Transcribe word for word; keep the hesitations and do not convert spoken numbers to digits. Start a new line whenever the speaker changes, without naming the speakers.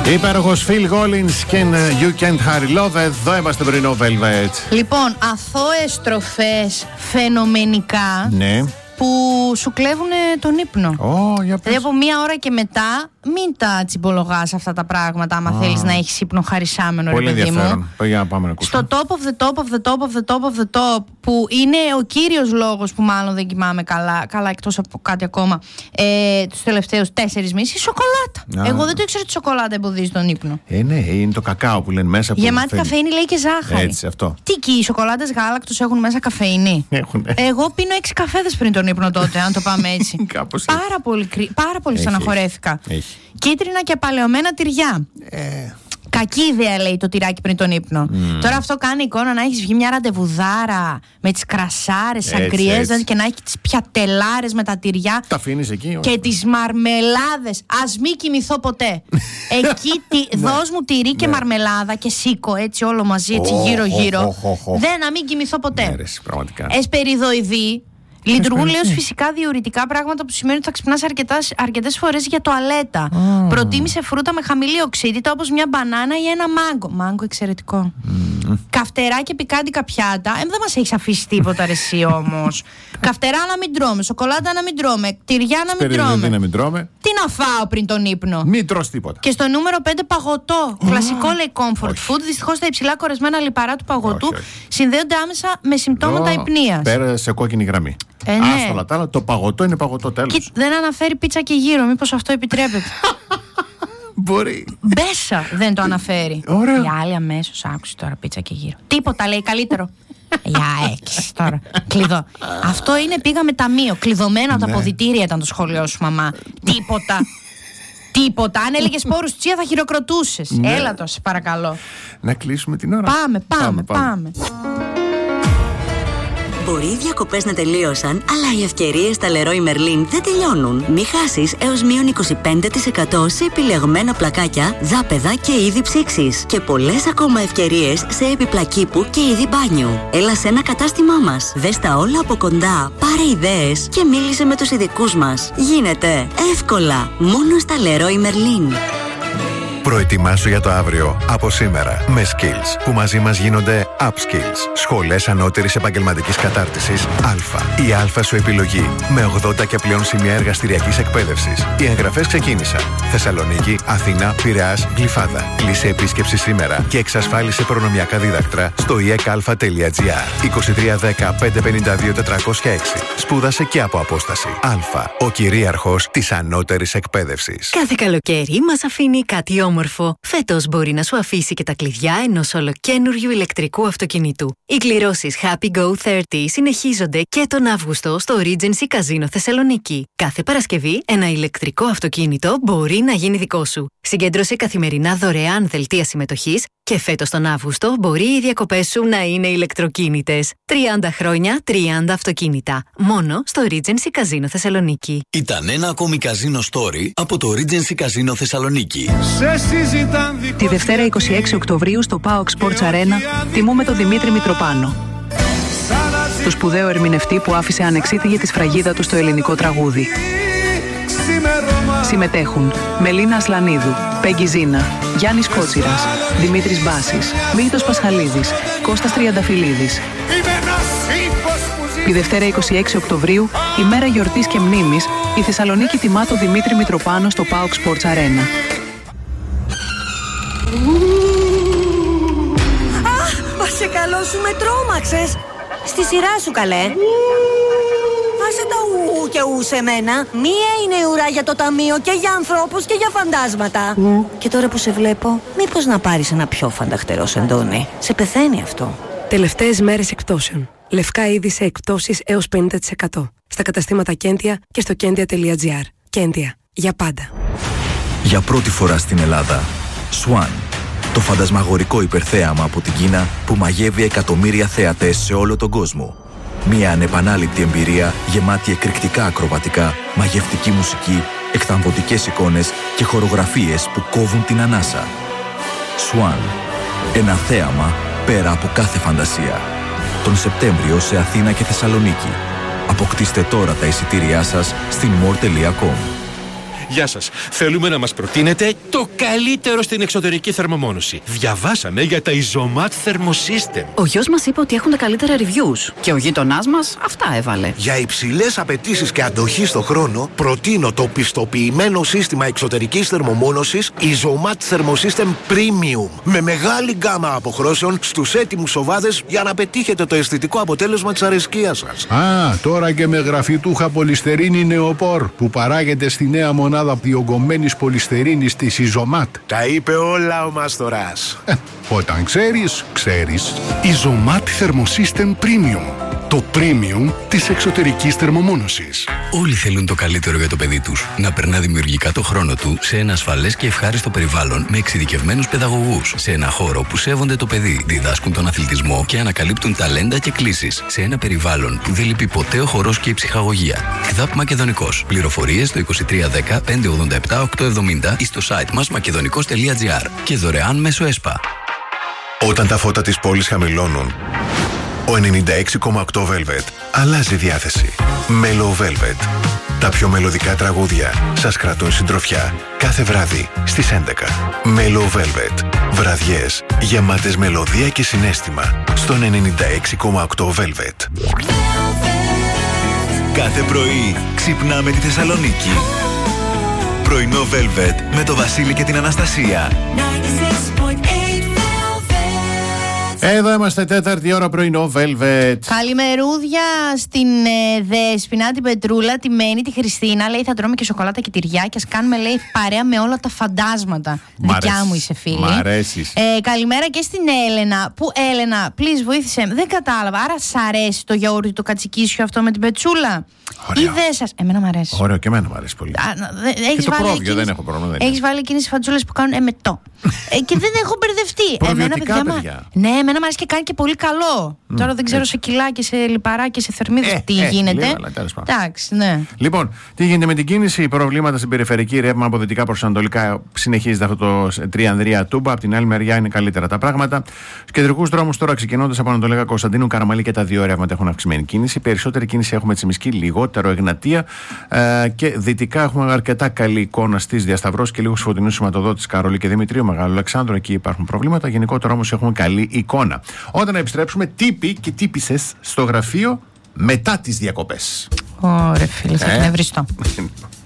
Υπέροχος Phil Collins και You Can't Hurry Love. Εδώ είμαστε πρωινό Velvet.
Λοιπόν, αθώες στροφές φαινομενικά.
Ναι.
Που σου κλέβουν τον ύπνο.
Oh, για πες.
Δηλαδή από μία ώρα και μετά μην τα τσιμπολογάς αυτά τα πράγματα άμα oh. θέλεις να έχεις ύπνο χαρισάμενο.
Πολύ
ρε παιδί
ενδιαφέρον.
μου.
Για να πάμε να ακούσουμε.
Στο top of the top of the top of the top of the top, που είναι ο κύριος λόγος που μάλλον δεν κοιμάμαι καλά, καλά εκτός από κάτι ακόμα, ε, τους τελευταίους τέσσερις μήνες, η σοκολάτα. Ah. Εγώ δεν το ήξερα ότι η σοκολάτα εμποδίζει τον ύπνο.
Ε, ναι, είναι το κακάο που λένε μέσα. Που
γεμάτη καφεΐνη λέει και ζάχαρη.
Έτσι, αυτό.
Τι και οι σοκολάτες γάλακτος έχουν μέσα καφεΐνη.
Έχουν.
Εγώ πίνω έξι καφέδες πριν τον ύπνο τότε, αν το πάμε έτσι. πάρα πολύ, πάρα πολύ στεναχωρέθηκα. Κίτρινα και απαλαιωμένα τυριά. Ε. Κακή ιδέα, λέει, το τυράκι πριν τον ύπνο. Mm. Τώρα αυτό κάνει εικόνα να έχεις βγει μια ραντεβουδάρα με τις κρασάρες, αγκριές και να έχει τις πιατελάρες με τα τυριά.
Τα αφήνεις εκεί.
Και τις μαρμελάδες. Ας μην κοιμηθώ ποτέ. Εκεί τι, δώσ' μου τυρί και μαρμελάδα και σήκω έτσι όλο μαζί, έτσι γύρω-γύρω. Δεν, να μην κοιμηθώ ποτέ. Εσπεριδοειδή. Λειτουργούν, λέω, φυσικά διουρητικά, πράγματα που σημαίνει ότι θα ξυπνάς αρκετές φορές για τουαλέτα. Oh. Προτίμησε φρούτα με χαμηλή οξύτητα, όπως μια μπανάνα ή ένα μάγκο. Μάγκο εξαιρετικό. Mm. Καυτερά και πικάντικα πιάτα. Ε, δεν μας έχεις αφήσει τίποτα, ρε εσύ όμως. Καυτερά να μην τρώμε, σοκολάτα να μην τρώμε, τυριά να μην τρώμε.
να μην τρώμε.
Τι να φάω πριν τον ύπνο.
Μην τρως τίποτα.
Και στο νούμερο πέντε, παγωτό. Oh. Κλασικό, λέει, comfort όχι. food. Δυστυχώς τα υψηλά κορεσμένα λιπαρά του παγωτού όχι, όχι. συνδέονται άμεσα με συμπτώματα υπνίας.
Πέρασε κόκκινη γραμμή.
Ε, ναι.
Άστολα τα άλλα, το παγωτό είναι παγωτό, τέλος.
Και δεν αναφέρει πίτσα και γύρω, μήπως αυτό επιτρέπεται.
Μπορεί.
Μπέσα δεν το αναφέρει.
Ωραία.
Η άλλη αμέσως άκουσε τώρα πίτσα και γύρω. Τίποτα, λέει, καλύτερο. Για έξι τώρα. Κλειδώ. Αυτό είναι, πήγαμε ταμείο. Κλειδωμένο από τα αποδυτήρια ήταν το σχολείο σου, μαμά. Τίποτα. Τίποτα. Αν έλεγε σπόρους τσία θα χειροκροτούσες. Ναι. Έλα το, σε παρακαλώ.
Να κλείσουμε την ώρα.
Πάμε, πάμε, πάμε. πάμε.
Μπορεί οι διακοπές να τελείωσαν, αλλά οι ευκαιρίες στα Leroy Merlin δεν τελειώνουν. Μη χάσεις έως μείον είκοσι πέντε τοις εκατό σε επιλεγμένα πλακάκια, δάπεδα και είδη ψήξης. Και πολλές ακόμα ευκαιρίες σε επιπλακίπου και είδη μπάνιου. Έλα σε ένα κατάστημά μας. Δες τα όλα από κοντά, πάρε ιδέες και μίλησε με τους ειδικούς μας. Γίνεται εύκολα μόνο στα Leroy Merlin.
Προετοιμάσου για το αύριο από σήμερα με Skills, που μαζί μας γίνονται Upskills. Σχολές ανώτερης επαγγελματικής κατάρτισης Α. Η Α σου επιλογή με ογδόντα και πλέον σημεία εργαστηριακής εκπαίδευσης. Οι εγγραφές ξεκίνησαν. Θεσσαλονίκη, Αθήνα, Πειραιάς, Γλυφάδα. Κλείσε επίσκεψη σήμερα και εξασφάλισε προνομιακά δίδακτρα στο ι εκ α τελεία τζι άρ. είκοσι τρία δέκα πεντακόσια πενήντα δύο τετρακόσια έξι. Σπούδασε και από απόσταση. Α. Ο κυρίαρχος της ανώτερης εκπαίδευσης.
Κάθε καλοκαίρι μας αφήνει κάτι όμορφο. Φέτος μπορεί να σου αφήσει και τα κλειδιά ενός ολοκένουργιου ηλεκτρικού αυτοκινήτου. Οι κληρώσεις Happy Go τριάντα συνεχίζονται και τον Αύγουστο στο Regency Casino Θεσσαλονίκη. Κάθε Παρασκευή ένα ηλεκτρικό αυτοκίνητο μπορεί να γίνει δικό σου. Συγκέντρωσε καθημερινά δωρεάν δελτία συμμετοχής και φέτος τον Αύγουστο μπορεί οι διακοπές σου να είναι ηλεκτροκίνητες. τριάντα χρόνια, τριάντα αυτοκίνητα. Μόνο στο Regency Casino Θεσσαλονίκη.
Ήταν ένα ακόμη καζίνο story από το Regency Casino Θεσσαλονίκη.
Τη Δευτέρα είκοσι έξι Οκτωβρίου στο πι έι ο κ Sports Arena τιμούμε τον Δημήτρη Μητροπάνο, το σπουδαίο ερμηνευτή που άφησε ανεξίτηλη τη σφραγίδα του στο ελληνικό τραγούδι. Συμμετέχουν Μελίνα Ασλανίδου, Πέγγι Ζίνα, Γιάννης Κότσιρας, Δημήτρης Μπάσης, Μίλτος Πασχαλίδης, Κώστας Τριανταφυλλίδης. Τη Δευτέρα είκοσι έξι Οκτωβρίου, ημέρα γιορτής και μνήμης, η Θεσσαλονίκη τιμά τον Δημήτρη Μητροπάνο στο πι έι ο κ Sports Arena.
Αχ, μα σε καλό σου με τρόμαξες. Στη σειρά σου, καλέ. Άσε τα ου και ου σε μένα. Μία είναι η ουρά για το ταμείο και για ανθρώπους και για φαντάσματα. Mm. Και τώρα που σε βλέπω, μήπως να πάρεις ένα πιο φανταχτερό σεντόνι. Σε πεθαίνει αυτό.
Τελευταίες μέρες εκπτώσεων. Λευκά είδη σε εκπτώσεις έως πενήντα τοις εκατό. Στα καταστήματα Κέντια και στο κέντια τελεία τζι άρ. Κέντια. Για πάντα.
Για πρώτη φορά στην Ελλάδα, Swan. Το φαντασμαγορικό υπερθέαμα από την Κίνα που μαγεύει εκατομμύρια θεατές σε όλο τον κόσμο. Μια ανεπανάληπτη εμπειρία γεμάτη εκρηκτικά ακροβατικά, μαγευτική μουσική, εκθαμβωτικές εικόνες και χορογραφίες που κόβουν την ανάσα. Swan. Ένα θέαμα πέρα από κάθε φαντασία. Τον Σεπτέμβριο σε Αθήνα και Θεσσαλονίκη. Αποκτήστε τώρα τα εισιτήριά σας στην more τελεία com.
Γεια σας. Θέλουμε να μας προτείνετε το καλύτερο στην εξωτερική θερμομόνωση. Διαβάσαμε για τα Isomat Thermosystem.
Ο γιος μας είπε ότι έχουν τα καλύτερα reviews. Και ο γείτονάς μας αυτά έβαλε.
Για υψηλές απαιτήσεις και αντοχή στο χρόνο, προτείνω το πιστοποιημένο σύστημα εξωτερικής θερμομόνωσης Isomat Thermosystem Premium. Με μεγάλη γκάμα αποχρώσεων στους έτοιμους σοβάδες για να πετύχετε το αισθητικό αποτέλεσμα της αρεσκίας σας.
Α, τώρα και με γραφιτούχα πολυστερίνη νεοπόρ που παράγεται στη νέα μονάδα διογκωμένης πολυστερίνης της Isomat.
Τα είπε όλα ο Μάστορας.
Ε, όταν ξέρεις, ξέρεις.
Isomat Thermosystem Premium. Το premium της εξωτερικής θερμομόνωσης.
Όλοι θέλουν το καλύτερο για το παιδί τους. Να περνά δημιουργικά το χρόνο του σε ένα ασφαλές και ευχάριστο περιβάλλον με εξειδικευμένους παιδαγωγούς. Σε ένα χώρο που σέβονται το παιδί, διδάσκουν τον αθλητισμό και ανακαλύπτουν ταλέντα και κλήσεις. Σε ένα περιβάλλον που δεν λείπει ποτέ ο χορός και η ψυχαγωγία. ΚΔΑΠ Μακεδονικός. Πληροφορίες στο είκοσι τρία δέκα πεντακόσια ογδόντα επτά οκτακόσια εβδομήντα ή στο site μας μακεδονικός τελεία gr και δωρεάν μέσω ΕΣΠΑ.
Όταν τα φώτα της πόλης χαμηλώνουν, ο ενενήντα έξι κόμμα οκτώ Velvet αλλάζει διάθεση. Mellow Velvet. Τα πιο μελωδικά τραγούδια σας κρατούν συντροφιά κάθε βράδυ στις έντεκα. Mellow Velvet. Βραδιές γεμάτες μελωδία και συναίσθημα στον ενενήντα έξι κόμμα οκτώ Velvet.
Κάθε πρωί ξυπνάμε τη Θεσσαλονίκη. Πρωινό Velvet με το Βασίλη και την Αναστασία.
Εδώ είμαστε, τέταρτη ώρα πρωινό, Velvet.
Καλημερούδια στην ε, Δέσποινα, την Πετρούλα, τη Μένη, τη Χριστίνα. Λέει θα τρώμε και σοκολάτα και τυριά και ας κάνουμε, λέει, παρέα με όλα τα φαντάσματα. Μ' Δικιά αρέσει. Μου είσαι φίλη.
Μ' αρέσεις.
Ε, καλημέρα και στην Έλενα. Που Έλενα, please βοήθησε με. Δεν κατάλαβα. Άρα σ' αρέσει το γιαούρτι το κατσικίσιο αυτό με την πετσούλα? Ωραίο. Ή δεν σας? Εμένα μ' αρέσει.
Ωραίο, και εμένα μ' αρέσει πολύ. Α, δε,
και
το πρόβιο εκείνες, δεν έχω πρόβλημα.
Έχεις βάλει εκείνες τις φατσούλες που κάνουν εμετό. ε, και δεν έχω μπερδευτεί.
Εμένα, παιδιά, παιδιά.
Ναι, εμένα μου αρέσει και κάνει και πολύ καλό. Mm, Τώρα δεν ξέρω έτσι. Σε κιλά και σε λιπαρά και σε θερμίδες ε, τι ε, γίνεται. Εντάξει, ναι.
Λοιπόν, τι γίνεται με την κίνηση? Προβλήματα στην περιφερική, ρεύμα από δυτικά προς ανατολικά. Συνεχίζεται αυτό το Τριανδρία Τούμπα. Από την άλλη μεριά είναι καλύτερα τα πράγματα. Στους κεντρικούς δρόμους τώρα, ξεκινώντας από Ανατολικά Κωνσταντίνου, Καραμαλή και τα δύο ρεύματα έχουν αυξημένη κίνηση. Περισσότερη κίνηση έχουμε Τσιμισκή, λιγότερο Εγνατία. Ε, και δυτικά έχουμε αρκετά καλή εικόνα στις διασταυρώσεις και λίγους φωτεινούς σηματοδότης Καρολή και Δημητρίου, Μεγάλου Αλεξάνδρου. Εκεί υπάρχουν προβλήματα. Γενικότερα όμως έχουμε καλή εικόνα. Όταν επιστρέψουμε, τύποι και τύπισσες στο γραφείο μετά τις διακοπές.
Ωραία, φίλε, θα εκνευριστώ.